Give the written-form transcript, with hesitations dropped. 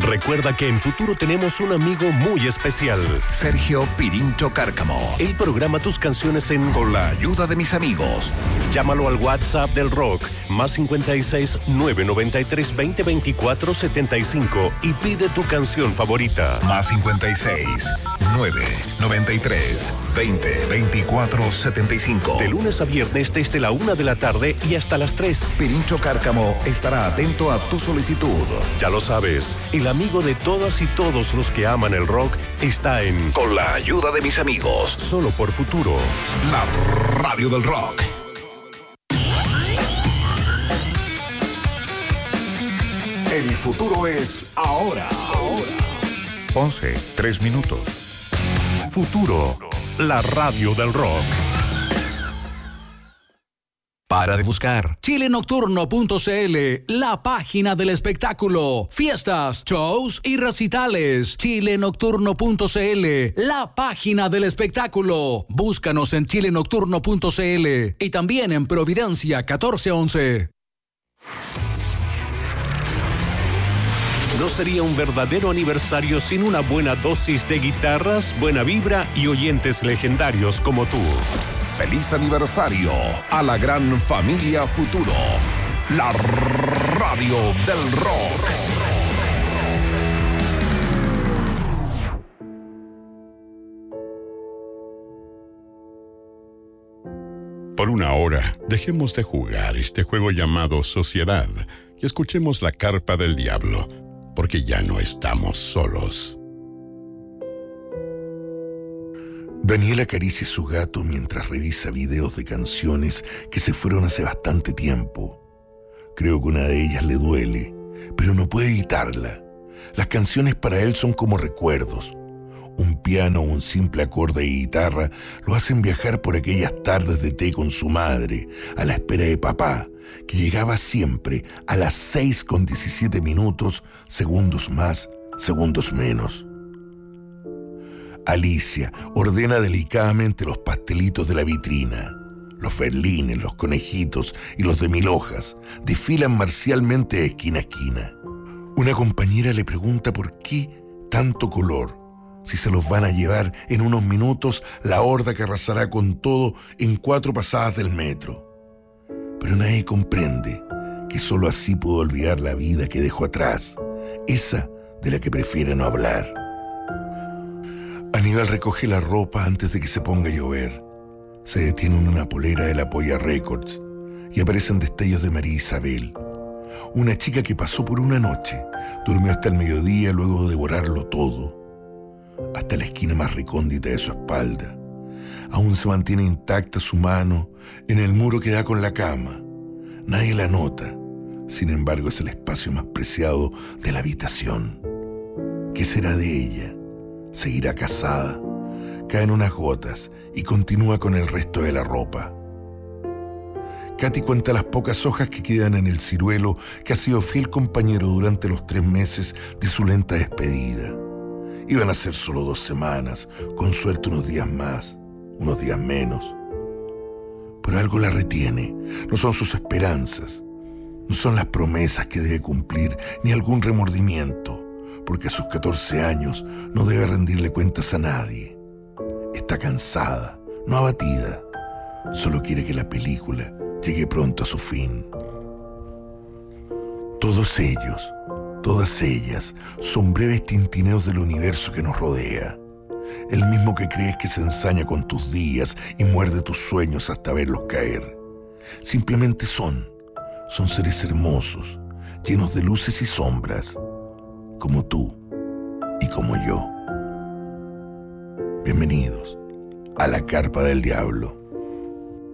Recuerda que en Futuro tenemos un amigo muy especial. Sergio Pirincho Cárcamo. Él programa tus canciones Con la ayuda de mis amigos. Llámalo al WhatsApp del rock, más 56 993 20 24 75 y pide tu canción favorita. Más 56 993 20 24 75. De lunes a viernes desde la 1 de la tarde y hasta las 3. Pirincho Cárcamo estará atento a tu solicitud. Ya lo sabes, el amigo de todas y todos los que aman el rock está en Con la ayuda de mis amigos. Solo por Futuro. La radio del rock. El futuro es ahora. 11:03. Futuro, la radio del rock. Para de buscar chilenocturno.cl, la página del espectáculo, fiestas, shows y recitales. Chilenocturno.cl, la página del espectáculo. Búscanos en chilenocturno.cl y también en Providencia 1411. No sería un verdadero aniversario sin una buena dosis de guitarras, buena vibra y oyentes legendarios como tú. Feliz aniversario a la gran familia Futuro. La radio del rock. Por una hora, dejemos de jugar este juego llamado Sociedad y escuchemos La Carpa del Diablo, porque ya no estamos solos. Daniela acaricia a su gato mientras revisa videos de canciones que se fueron hace bastante tiempo. Creo que una de ellas le duele, pero no puede evitarla. Las canciones para él son como recuerdos. Un piano o un simple acorde de guitarra lo hacen viajar por aquellas tardes de té con su madre, a la espera de papá, que llegaba siempre a las 6:17, segundos más, segundos menos. Alicia ordena delicadamente los pastelitos de la vitrina. Los berlines, los conejitos y los de 1000 hojas desfilan marcialmente de esquina a esquina. Una compañera le pregunta por qué tanto color, si se los van a llevar en unos minutos la horda que arrasará con todo en 4 pasadas del metro. Pero nadie comprende que solo así pudo olvidar la vida que dejó atrás, esa de la que prefiere no hablar. Aníbal recoge la ropa antes de que se ponga a llover. Se detiene en una polera de la Polla Records y aparecen destellos de María Isabel, una chica que pasó por una noche, durmió hasta el mediodía luego de devorarlo todo, hasta la esquina más recóndita de su espalda. Aún se mantiene intacta su mano en el muro que da con la cama. Nadie la nota, sin embargo es el espacio más preciado de la habitación. ¿Qué será de ella? ¿Seguirá casada? Caen unas gotas y continúa con el resto de la ropa. Katy cuenta las pocas hojas que quedan en el ciruelo que ha sido fiel compañero durante los 3 meses de su lenta despedida. Iban a ser solo 2 semanas, con suerte unos días más, unos días menos. Pero algo la retiene, no son sus esperanzas, no son las promesas que debe cumplir, ni algún remordimiento, porque a sus 14 años no debe rendirle cuentas a nadie. Está cansada, no abatida, solo quiere que la película llegue pronto a su fin. Todos ellos, todas ellas, son breves tintineos del universo que nos rodea. El mismo que crees que se ensaña con tus días y muerde tus sueños hasta verlos caer. Simplemente son seres hermosos, llenos de luces y sombras, como tú y como yo. Bienvenidos a la Carpa del Diablo.